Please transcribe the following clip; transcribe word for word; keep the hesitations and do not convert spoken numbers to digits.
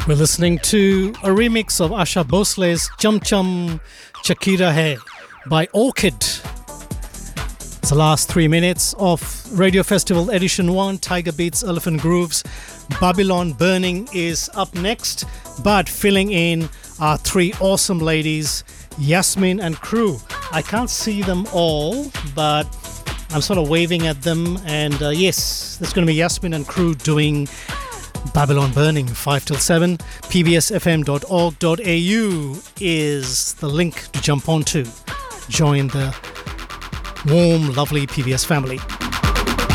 We're listening to a remix of Asha Bhosle's Chum Chum Chakira Hai by Orchid. It's the last three minutes of Radio Festival Edition one, Tiger Beats, Elephant Grooves. Babylon Burning is up next, but filling in are three awesome ladies, Yasmin and Crew. I can't see them all, but I'm sort of waving at them, and uh, yes, there's going to be Yasmin and Crew doing Babylon Burning, five till seven. p b s f m dot org dot a u is the link to jump onto. Join the warm, lovely P B S family.